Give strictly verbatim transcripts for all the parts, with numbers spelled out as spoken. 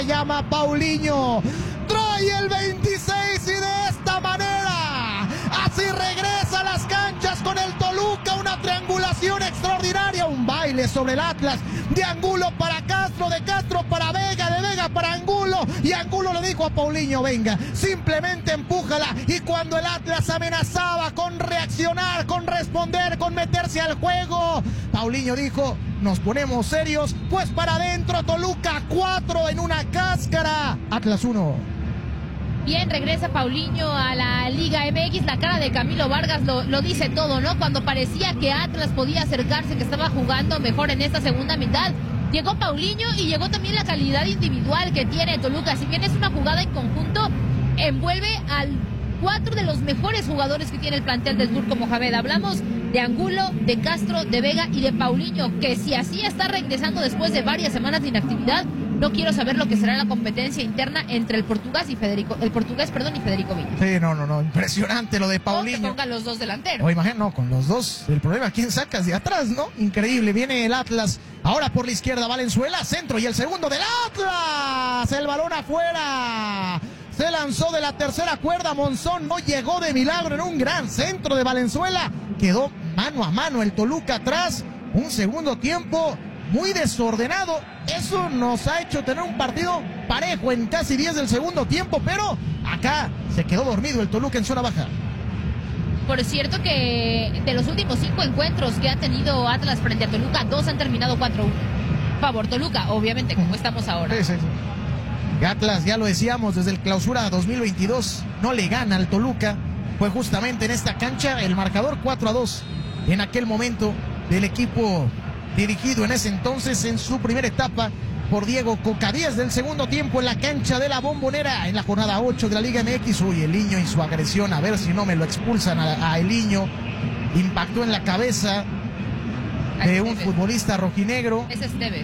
llama Paulinho. Trae el veintiséis y de esta manera, así regresa a las canchas con el Toluca. Una triangulación extraordinaria, un baile sobre el Atlas. De Angulo para Castro, de Castro para Vega, de Vega para Angulo. Y Angulo le dijo a Paulinho: venga, simplemente empújala. Y cuando el Atlas amenazaba con reaccionar, con responder, con meterse al juego, Paulinho dijo: nos ponemos serios, pues para adentro. Toluca cuatro en una cáscara, Atlas uno. Bien, regresa Paulinho a la Liga M X. La cara de Camilo Vargas lo, lo dice todo, ¿no? Cuando parecía que Atlas podía acercarse, que estaba jugando mejor en esta segunda mitad, llegó Paulinho y llegó también la calidad individual que tiene Toluca. Si bien es una jugada en conjunto, envuelve al cuatro de los mejores jugadores que tiene el plantel del Turco Mohamed. Hablamos de Angulo, de Castro, de Vega y de Paulinho, que si así está regresando después de varias semanas de inactividad, no quiero saber lo que será la competencia interna entre el portugués y Federico, el portugués, perdón, y Federico Viñas. Sí, no, no, no, impresionante lo de Paulinho. O que pongan los dos delanteros. O imagino, no, con los dos. El problema, ¿quién sacas de atrás, no? Increíble, viene el Atlas. Ahora por la izquierda, Valenzuela, centro y el segundo del Atlas. El balón afuera. Se lanzó de la tercera cuerda, Monzón no llegó de milagro en un gran centro de Valenzuela. Quedó mano a mano el Toluca atrás. Un segundo tiempo muy desordenado. Eso nos ha hecho tener un partido parejo en casi diez del segundo tiempo, pero acá se quedó dormido el Toluca en zona baja. Por cierto que de los últimos cinco encuentros que ha tenido Atlas frente a Toluca, dos han terminado cuatro uno. Favor Toluca, obviamente, como estamos ahora. Sí, sí, sí. Atlas, ya lo decíamos, desde el clausura dos mil veintidós no le gana al Toluca. Fue justamente en esta cancha el marcador cuatro a dos en aquel momento del equipo dirigido en ese entonces en su primera etapa por Diego Coca. Diez del segundo tiempo en la cancha de la Bombonera en la jornada ocho de la Liga M X. Uy, Eliño y su agresión, a ver si no me lo expulsan a, a Eliño. Impactó en la cabeza de un futbolista rojinegro. Ese es Tevez.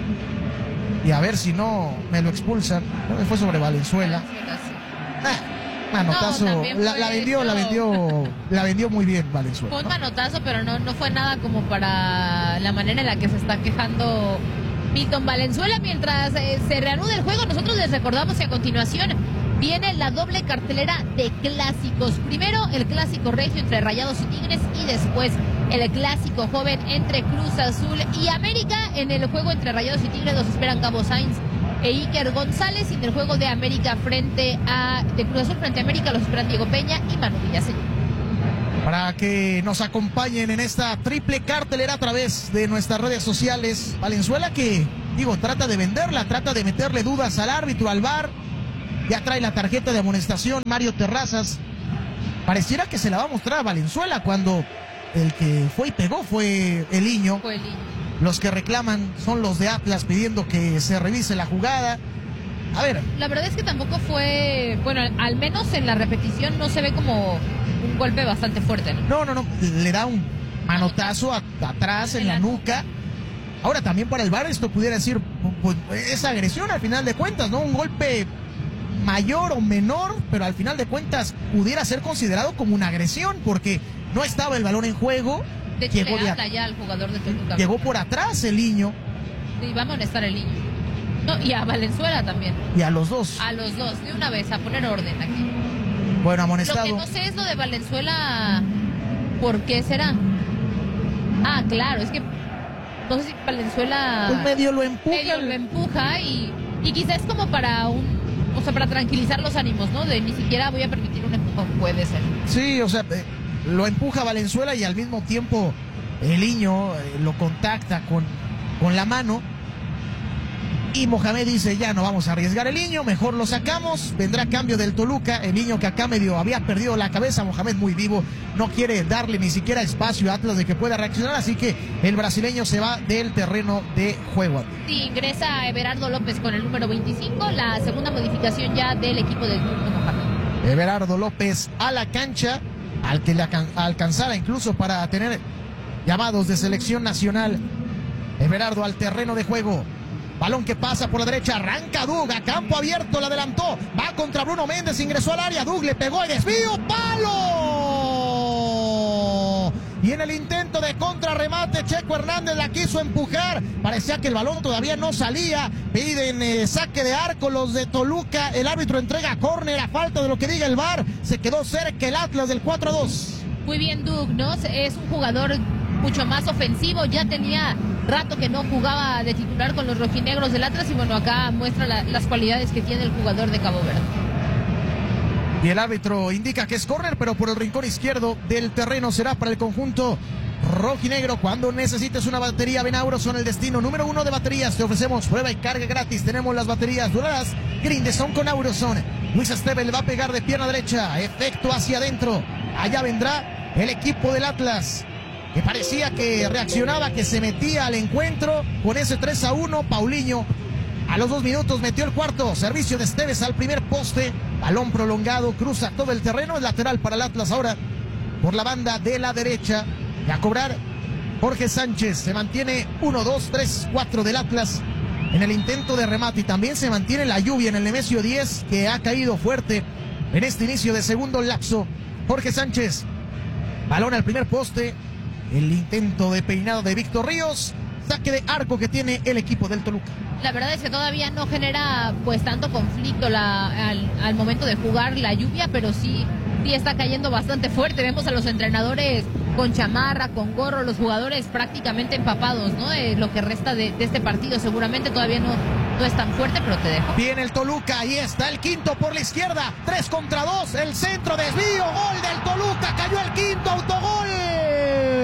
Y a ver si no me lo expulsan. Fue sobre Valenzuela. Ah, manotazo. No, la, la vendió, la vendió, la vendió muy bien Valenzuela. Fue un manotazo, pero no, no fue nada como para la manera en la que se está quejando Milton Valenzuela. Mientras eh, se reanuda el juego, nosotros les recordamos que a continuación viene la doble cartelera de clásicos. Primero el clásico regio entre Rayados y Tigres, y después el clásico joven entre Cruz Azul y América. En el juego entre Rayados y Tigres los esperan Gabo Sainz e Iker González, y en el juego de América frente a de Cruz Azul frente a América los esperan Diego Peña y Manu Villaseñor. Para que nos acompañen en esta triple cartelera a través de nuestras redes sociales. Valenzuela que, digo, trata de venderla, trata de meterle dudas al árbitro, al V A R. Ya trae la tarjeta de amonestación Mario Terrazas. Pareciera que se la va a mostrar a Valenzuela cuando el que fue y pegó fue Eliño. Fue Eliño. Los que reclaman son los de Atlas pidiendo que se revise la jugada. A ver. La verdad es que tampoco fue, bueno, al menos en la repetición no se ve como un golpe bastante fuerte, ¿no? No, no, no. Le da un manotazo a, atrás en la nuca. Ahora también para el V A R esto pudiera decir, pues, es agresión al final de cuentas, ¿no? Un golpe mayor o menor, pero al final de cuentas pudiera ser considerado como una agresión porque no estaba el balón en juego. De hecho, llegó le habla de ya al jugador de Toluca. Llegó por atrás el Eliño. Y va a amonestar el Eliño. No, y a Valenzuela también. Y a los dos. A los dos, de una vez, a poner orden aquí. Bueno, amonestado. Lo que no sé es lo de Valenzuela, ¿por qué será? Ah, claro, es que no sé si Valenzuela pues medio lo empuja. Medio lo empuja y, y quizás como para un, o sea, para tranquilizar los ánimos, ¿no? De ni siquiera voy a permitir un empujón, puede ser. Sí, o sea, eh, lo empuja Valenzuela y al mismo tiempo Eliño eh, lo contacta con, con la mano. Y Mohamed dice, ya no vamos a arriesgar el Eliño, mejor lo sacamos, vendrá cambio del Toluca. El Eliño que acá medio había perdido la cabeza, Mohamed muy vivo, no quiere darle ni siquiera espacio a Atlas de que pueda reaccionar, así que el brasileño se va del terreno de juego. Sí, ingresa Everardo López con el número veinticinco, la segunda modificación ya del equipo del Turco Mohamed. Everardo López a la cancha, al que le alcanzara incluso para tener llamados de selección nacional. Everardo al terreno de juego. Balón que pasa por la derecha, arranca Dug, a campo abierto, la adelantó, va contra Bruno Méndez, ingresó al área, Dug le pegó y desvío, ¡palo! Y en el intento de contrarremate, Checo Hernández la quiso empujar. Parecía que el balón todavía no salía. Piden eh, saque de arco los de Toluca. El árbitro entrega córner a falta de lo que diga el V A R. Se quedó cerca el Atlas del cuatro a dos. Muy bien, Doug, ¿no? Es un jugador mucho más ofensivo. Ya tenía rato que no jugaba de titular con los rojinegros del Atlas. Y bueno, acá muestra la, las cualidades que tiene el jugador de Cabo Verde. Y el árbitro indica que es córner, pero por el rincón izquierdo del terreno será para el conjunto rojinegro. Cuando necesites una batería, ven a Auroson, el destino número uno de baterías. Te ofrecemos prueba y carga gratis. Tenemos las baterías duradas Grindestone con Auroson. Luis Esteve le va a pegar de pierna derecha, efecto hacia adentro. Allá vendrá el equipo del Atlas, que parecía que reaccionaba, que se metía al encuentro con ese tres a uno. Paulinho a los dos minutos metió el cuarto. Servicio de Esteves al primer poste. Balón prolongado, cruza todo el terreno. Es lateral para el Atlas ahora por la banda de la derecha. Y a cobrar Jorge Sánchez. Se mantiene uno, dos, tres, cuatro del Atlas en el intento de remate. Y también se mantiene la lluvia en el Nemesio diez, que ha caído fuerte en este inicio de segundo lapso. Jorge Sánchez. Balón al primer poste. El intento de peinado de Víctor Ríos. Saque de arco que tiene el equipo del Toluca. La verdad es que todavía no genera pues tanto conflicto la, al, al momento de jugar la lluvia, pero sí, sí está cayendo bastante fuerte. Vemos a los entrenadores con chamarra, con gorro, los jugadores prácticamente empapados, ¿no? Eh, lo que resta de, de este partido seguramente todavía no, no es tan fuerte, pero te dejo. Viene el Toluca, ahí está el quinto por la izquierda, tres contra dos, el centro, desvío, gol del Toluca, cayó el quinto, autogol.